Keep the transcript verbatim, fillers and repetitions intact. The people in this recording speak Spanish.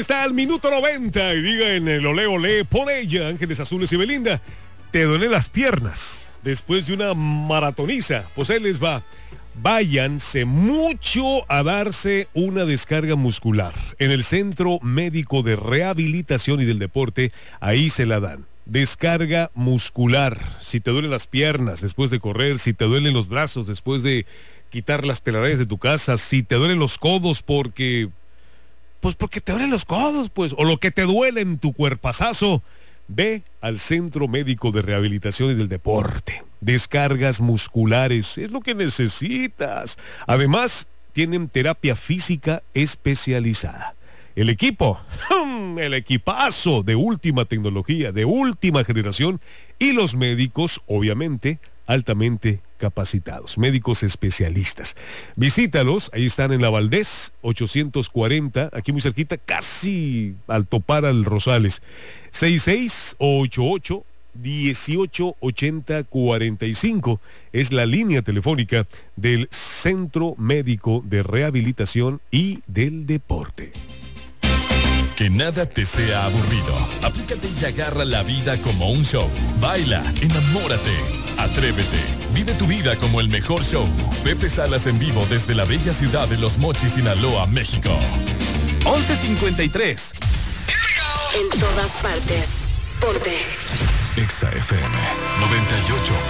está el minuto noventa y diga en el ole ole por ella, Ángeles Azules y Belinda, ¿te duelen las piernas después de una maratoniza? Pues ahí les va. Váyanse mucho a darse una descarga muscular. En el Centro Médico de Rehabilitación y del Deporte, ahí se la dan. Descarga muscular. Si te duelen las piernas después de correr, si te duelen los brazos después de quitar las telarañas de tu casa, si te duelen los codos porque... Pues porque te duelen los codos, pues, o lo que te duele en tu cuerpazazo. Ve al Centro Médico de Rehabilitación y del Deporte. Descargas musculares, es lo que necesitas. Además, tienen terapia física especializada. El equipo, el equipazo de última tecnología, de última generación, y los médicos, obviamente, altamente capacitados, médicos especialistas. Visítalos, ahí están en la Valdés, ochocientos cuarenta, aquí muy cerquita, casi al topar al Rosales. seis seis ocho ocho dieciocho ochenta cuarenta y cinco es la línea telefónica del Centro Médico de Rehabilitación y del Deporte. Que nada te sea aburrido. Aplícate y agarra la vida como un show. Baila, enamórate, atrévete. Vive tu vida como el mejor show. Pepe Salas en vivo desde la bella ciudad de Los Mochis, Sinaloa, México. once cincuenta y tres. En todas partes. Ponte. Exa F M noventa y ocho